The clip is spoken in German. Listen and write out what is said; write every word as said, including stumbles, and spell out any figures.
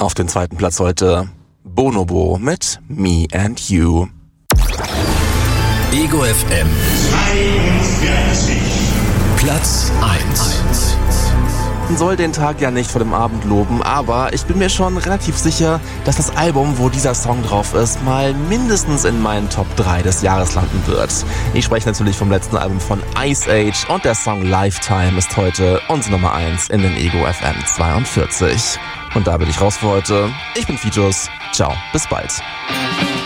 Auf den zweiten Platz heute Bonobo mit Me and You. Ego F M zweiundvierzig. Platz eins. Man soll den Tag ja nicht vor dem Abend loben, aber ich bin mir schon relativ sicher, dass das Album, wo dieser Song drauf ist, mal mindestens in meinen Top drei des Jahres landen wird. Ich spreche natürlich vom letzten Album von Ice Age und der Song Lifetime ist heute unsere Nummer eins in den Ego F M zweiundvierzig. Und da bin ich raus für heute. Ich bin Fitus. Ciao, bis bald.